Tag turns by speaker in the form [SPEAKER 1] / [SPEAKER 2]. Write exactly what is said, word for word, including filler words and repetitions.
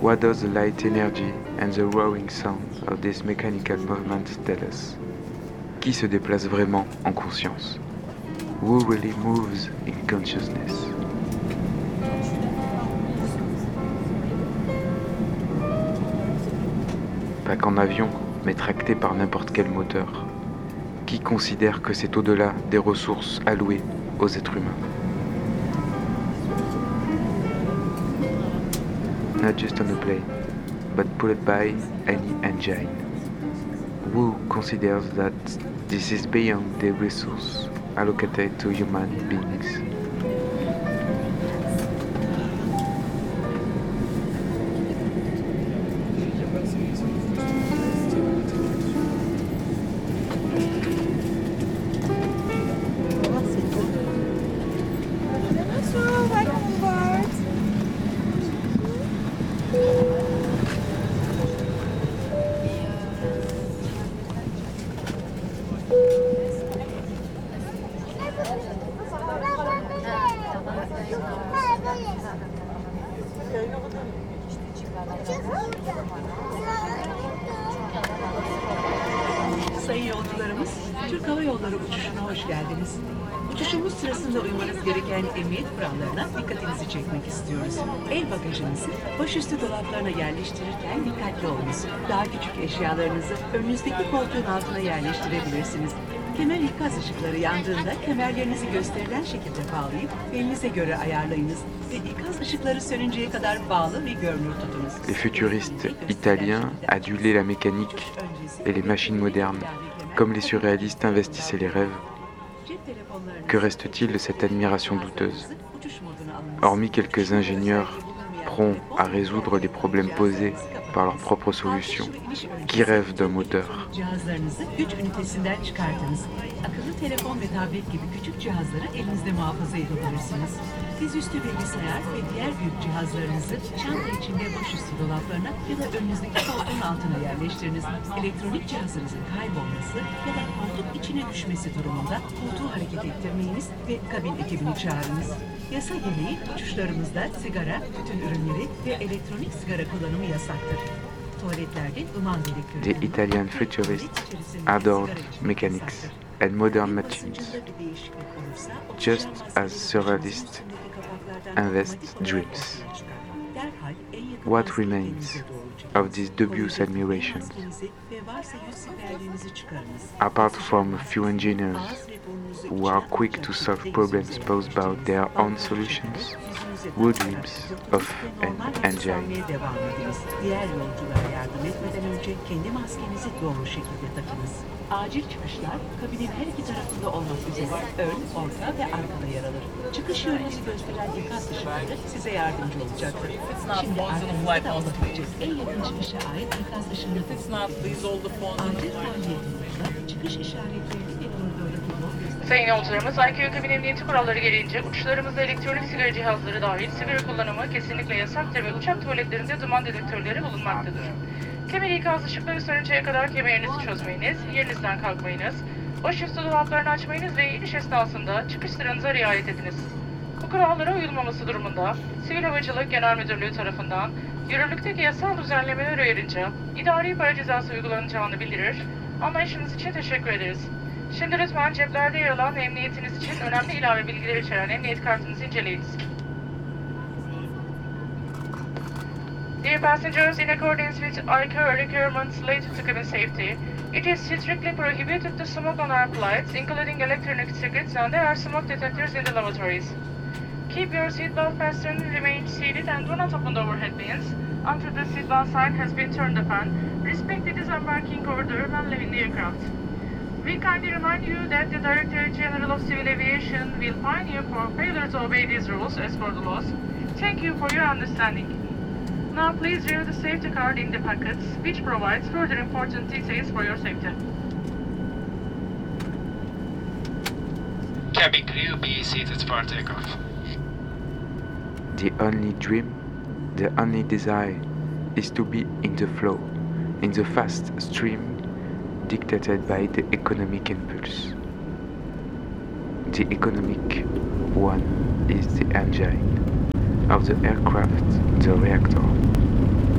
[SPEAKER 1] What does the light energy and the roaring sound of these mechanical movements tell us? Qui se déplace vraiment en conscience? Who really moves in consciousness? Pas qu'en avion, mais tracté par n'importe quel moteur. Qui considère que c'est au-delà des ressources allouées aux êtres humains? Not just on a plane, but pulled by any engine. Who considers that this is beyond the resource allocated to human beings?
[SPEAKER 2] Sayın yolcularımız, Türk Hava Yolları uçuşuna hoş geldiniz. Uçuşumuz sırasında uymanız gereken emniyet kurallarına dikkatinizi çekmek istiyoruz. El bagajınızı başüstü dolaplarına yerleştirirken dikkatli olunuz. Daha küçük eşyalarınızı önünüzdeki koltuğun altına yerleştirebilirsiniz. Kemer ikaz ışıkları yandığında kemerlerinizi gösterilen şekilde bağlayıp belinize göre ayarlayınız ve ikaz ışıkları sönünceye kadar bağlı ve görünür tutunuz.
[SPEAKER 1] Les futuristes italiens adulaient la mécanique et les machines modernes, comme les surréalistes investissaient les rêves. Que reste-t-il de cette admiration douteuse? Hormis quelques ingénieurs prompts à résoudre les problèmes posés par leurs propres solutions, qui rêvent d'un moteur?
[SPEAKER 2] Cihazlarınızı güç ünitesinden çıkartınız. Akıllı telefon ve tablet gibi küçük cihazları elinizde muhafaza edebilirsiniz. Dizüstü bilgisayar ve diğer büyük cihazlarınızı çanta içinde başüstü dolaplarına ya da önünüzdeki koltuğun altına yerleştiriniz. Elektronik cihazınızın kaybolması ya da koltuk içine düşmesi durumunda koltuğu hareket ettirmeyiniz ve kabin ekibini çağırınız. Yasa gereği uçuşlarımızda sigara, tütün ürünleri ve elektronik sigara kullanımı yasaktır.
[SPEAKER 1] The Italian futurists adored mechanics and modern machines, just as surrealists invest dreams. What remains of these dubious admirations? Apart from a few engineers who are quick to solve problems posed by their own solutions, who dreams of an engine?
[SPEAKER 2] Diğer yolculara yardım etmeden önce kendi maskenizi doğru şekilde takınız. Acil çıkışlar kabinin her iki tarafında olmak üzere ön, orta ve arkada yer alır. Çıkış yönünüzü gösteren ikaz ışıkları size yardımcı olacaktır. Şimdi arkanızda da olabilecek en yakın çıkışa ait ikaz ışığını takın. Acil faaliyetinde çıkış işaretlerini ve koridordaki yol gösterir.
[SPEAKER 3] Sayın yolcularımız, I Q kabin emniyeti kuralları gereğince uçuşlarımızda elektronik sigara cihazları dahil sigara kullanımı kesinlikle yasaktır ve uçak tuvaletlerinde duman dedektörleri bulunmaktadır. Kemer ikaz ışıkları sönünceye kadar kemerinizi çözmeyiniz, yerinizden kalkmayınız, başüstü dolaplarını açmayınız ve iniş esnasında çıkış sıranıza riayet ediniz. Bu kurallara uyulmaması durumunda Sivil Havacılık Genel Müdürlüğü tarafından yürürlükteki yasal düzenlemeler uyarınca idari para cezası uygulanacağını bildirir. Anlayışınız için teşekkür ederiz. Şimdi lütfen ceplerde yer alan emniyetiniz için önemli ilave bilgiler içeren emniyet kartınızı inceleyiniz. Dear passengers, in accordance with I C A O requirements related to cabin safety, it is strictly prohibited to smoke on our flights, including electronic cigarettes, and there are smoke detectors in the lavatories. Keep your seatbelt fastened, remain seated, and do not open the overhead bins until the seatbelt sign has been turned upon. Respect the disembarking order when leaving the aircraft. We kindly remind you that the Director General of Civil Aviation will fine you for failure to obey these rules as per the laws. Thank you for your understanding. Now please read the safety card in the packets, which provides further important details for your safety.
[SPEAKER 4] Cabin crew, be seated for takeoff.
[SPEAKER 1] The only dream, the only desire is to be in the flow, in the fast stream dictated by the economic impulse. The economic one is the engine of the aircraft, the reactor.